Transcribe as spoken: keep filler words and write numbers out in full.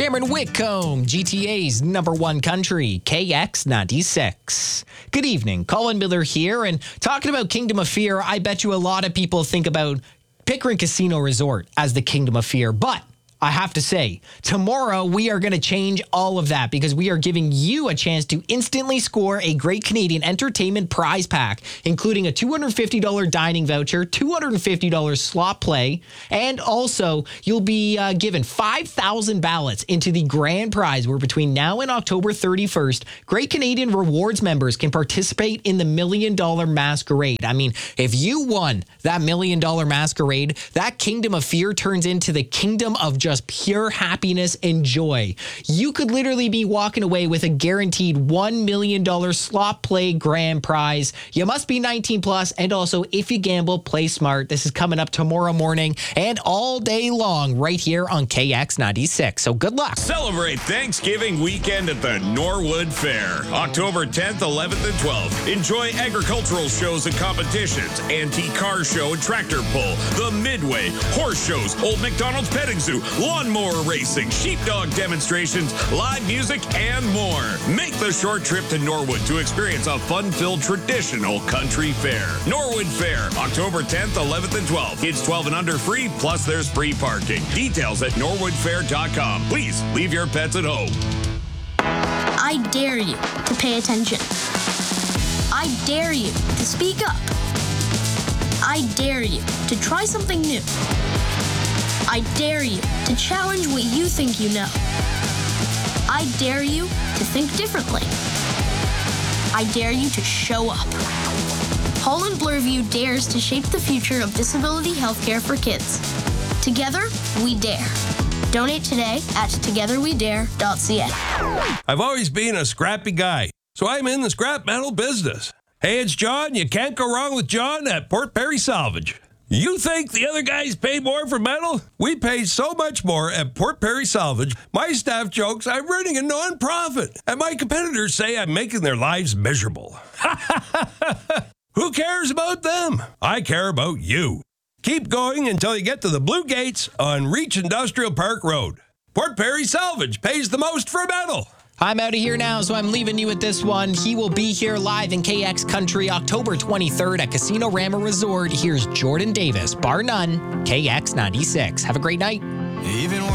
Cameron Whitcomb, G T A's number one country, K X ninety-six. Good evening, Colin Miller here, and talking about Kingdom of Fear, I bet you a lot of people think about Pickering Casino Resort as the Kingdom of Fear, but I have to say, tomorrow we are going to change all of that because we are giving you a chance to instantly score a Great Canadian Entertainment prize pack, including a two hundred fifty dollars dining voucher, two hundred fifty dollars slot play, and also you'll be uh, given five thousand ballots into the grand prize where between now and October thirty-first, Great Canadian Rewards members can participate in the Million Dollar Masquerade. I mean, if you won that Million Dollar Masquerade, that Kingdom of Fear turns into the Kingdom of Just Just pure happiness and joy. You could literally be walking away with a guaranteed one million dollars slot play grand prize. You must be nineteen plus, and also if you gamble, play smart. This is coming up tomorrow morning and all day long right here on K X ninety-six. So good luck. Celebrate Thanksgiving weekend at the Norwood Fair. October tenth, eleventh, and twelfth. Enjoy agricultural shows and competitions, antique car show and tractor pull, the Midway, horse shows, Old McDonald's Petting Zoo, lawnmower racing, sheepdog demonstrations, live music, and more. Make the short trip to Norwood to experience a fun-filled traditional country fair. Norwood Fair, October tenth, eleventh, and twelfth. Kids twelve and under free, plus there's free parking. Details at norwood fair dot com. Please leave your pets at home. I dare you to pay attention. I dare you to speak up. I dare you to try something new. I dare you to challenge what you think you know. I dare you to think differently. I dare you to show up. Holland Bloorview dares to shape the future of disability healthcare for kids. Together, we dare. Donate today at together we dare dot c a. I've always been a scrappy guy, so I'm in the scrap metal business. Hey, it's John. You can't go wrong with John at Port Perry Salvage. You think the other guys pay more for metal? We pay so much more at Port Perry Salvage. My staff jokes I'm running a non-profit, and my competitors say I'm making their lives miserable. Who cares about them? I care about you. Keep going until you get to the Blue Gates on Reach Industrial Park Road. Port Perry Salvage pays the most for metal. I'm out of here now, so I'm leaving you with this one. He will be here live in K X Country October twenty-third at Casino Rama Resort. Here's Jordan Davis, bar none, K X ninety-six. Have a great night. Even